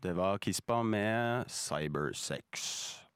Det var Kispa med Cybersex.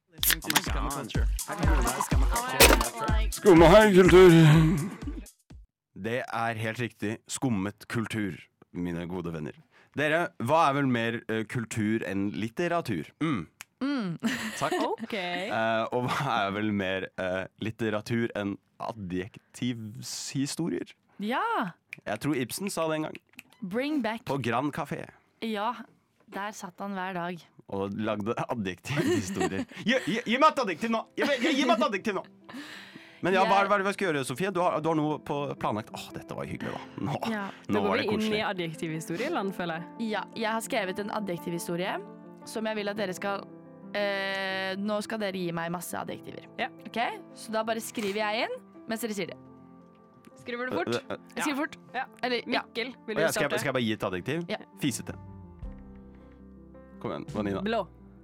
Skumma hei kultur. Det helt riktig. Skummet kultur, mine gode venner. Dere, hva vel mer kultur enn litteratur? Takk. Okay. Og hva vel mer litteratur enn adjektivshistorier? Ja! Jeg tror Ibsen sa det en gang. Bring back. På Grand Café. Ja, der satt han hver dag. Og lagde adjektivhistorier. Gi meg et adjektiv nå! Gi meg et adjektiv nå! Men ja, hva er det vi skal gjøre, Sofie? Du har noe på planlagt. Dette var hyggelig da. Nå Da var går det vi inn koselig. i adjektivhistorieland, føler jeg. Ja, jeg har skrevet en adjektivhistorie som jeg vil at dere skal nå skal dere gi meg masse adjektiver. Ja. Ok? Så da bare skriver jeg inn mens dere sier det. Skriver du fort? Jeg skriver fort. Ja. Eller, ja. Mikkel, vil du Skal starte? jeg bare gi et adjektiv? Ja. Fisete. Kom igjen, Vanina. Blå.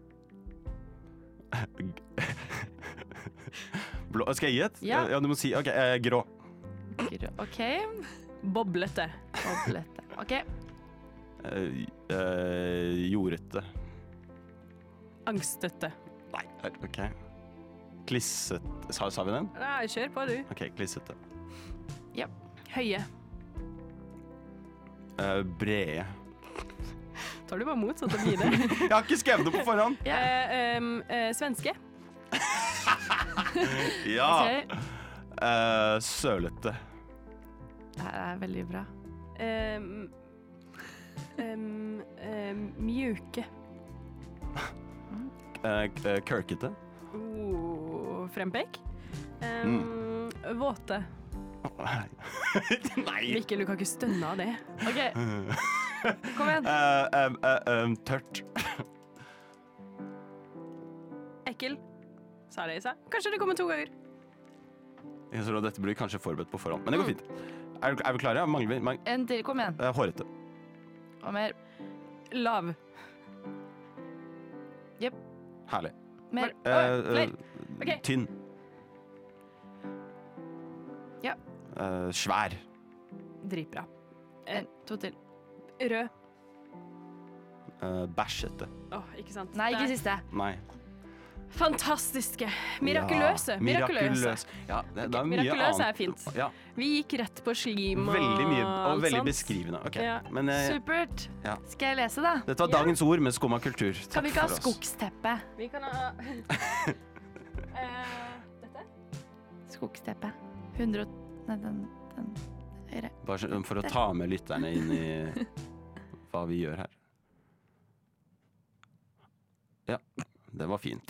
Blå. Skal jeg gi et? Ja. Ja, du må si. Ok, grå. Ok. Boblete. Boblete. Ok. Jordete. Angstete. Nei, ok. Klissete. Sa vi den? Nei, kjør på du. Ok, klissete. Høye. Brede. Tar du bare motsatt og blir det? Jeg har ikke skrevet det på forhånd. Svenske. Ja. Ok. Sølete. Det her veldig bra. Mjuke. Kirkete. Frempek. Våte. Nei. Mikkel, du kan ikke stønne av det. Ok, kom igjen. Tørt. Ekkel. Sa det i seg. Kanskje det kommer 2 ganger. Jeg tror dette blir kanskje forberedt på forhånd, men det går fint. Er vi klare? Mangler vi? En til, kom igjen. Hårete. Og mer. Lav. Herlig. Mer. Flere. Ok. Tynn. Ja. Svær. Dritbra. En, 2 til. Rød. Bæsjete. Ikke sant? Nei, ikke siste. Nei. Fantastiske. Mirakuløse. Ja, mirakuløse. Ja, det er mye Mirakuløse annet. er fint. Ja, Vi gikk rett på slim og veldig mye, og alt veldig sånt. beskrivende. Ok, Ja. men Supert. ja. Skal jeg lese, da? Dette var dagens ord med Skumma kultur. Kan Takk vi ikke ha for oss. skogsteppe? Vi kan ha dette? Skogsteppe. 100 Nei, den høyre. Bare for å ta med lytterne inn i hva vi gjør her. Ja, det var fint.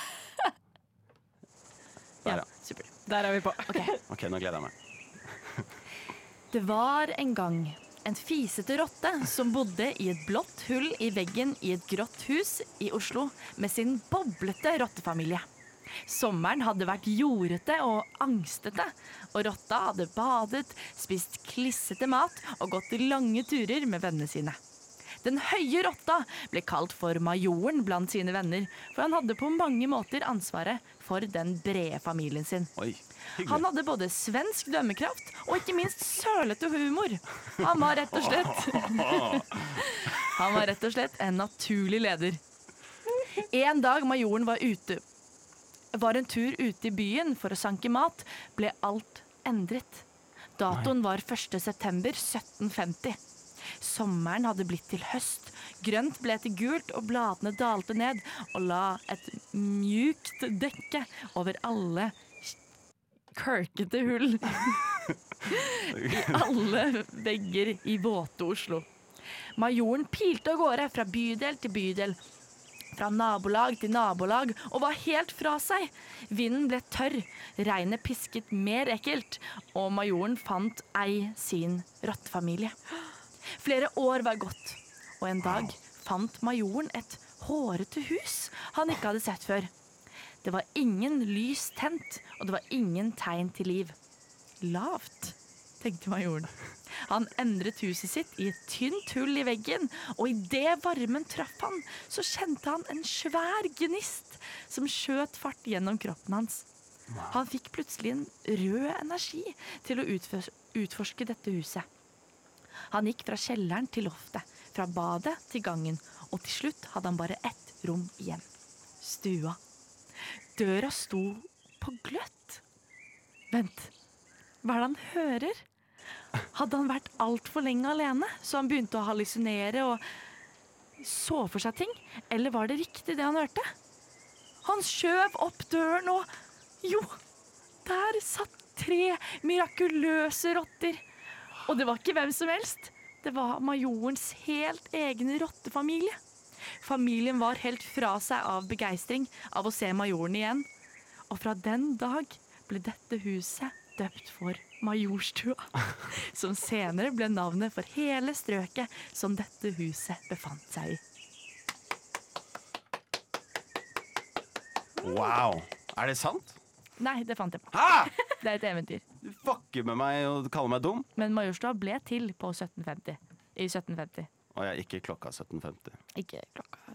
Der, ja. Supert. Der er vi på. Ok, nå gleder jeg meg. Det var en gang en fisete rotte som bodde i et blått hull i veggen i et grått hus i Oslo med sin boblete rottefamilie. Sommeren hadde vært jordete og angstete, og rotta hadde badet, spist klissete mat og gått lange turer med vennene sine. Den høye rotta ble kalt for majoren blant sine venner, for han hadde på mange måter ansvaret for den brede familien sin. Oi, Han hyggelig. hadde både svensk dømmekraft og ikke minst sølete humor. Han var rett og slett en naturlig leder. En dag majoren var en tur ute i byen for å sanke mat, ble alt endret. Datoen var 1. september 1750. Sommeren hadde blitt til høst. Grønt ble til gult, og bladene dalte ned og la et mjukt dekke over alle kørkete hull i alle vegger i våte Oslo. Majoren pilte av gårde fra bydel til bydel, fra nabolag til nabolag, og var helt fra seg. Vinden ble tørr, regnet pisket mer ekkelt, og majoren fant ei sin rottefamilie. Flere år var gått, og en dag fant majoren et hårete hus han ikke hadde sett før. Det var ingen lys tent, og det var ingen tegn til liv. Lavt, tenkte majoren. Han endret huset sitt i et tynt hull i veggen, og i det varmen traff han, så kjente han en svær gnist som skjøt fart gjennom kroppen hans. Han fikk plutselig en rød energi til å utforske dette huset. Han gikk fra kjelleren til loftet, fra badet til gangen, og til slutt hadde han bare ett rom igjen. Stua. Døra sto på gløtt. Vent, hva er det han hører? Hadde han vært alt for lenge alene, så han begynte å hallusinere og så for seg ting? Eller var det riktig det han hørte? Han skjøv opp døren og... Jo, der satt 3 mirakuløse rotter. Og det var ikke hvem som helst. Det var majorens helt egne rottefamilie. Familien var helt fra seg av begeistring av å se majoren igjen. Og fra den dag ble dette huset døpt for Majorstua, som senere ble navnet for hele strøket som dette huset befant seg i. Wow. Er det sant? Nei, det fant jeg på. Hæ? Det er et eventyr. Du fucker med meg og kaller meg dum? Men Majorstua ble til på 1750. I 1750. Og jeg er ikke klokka 17.50. Ikke klokka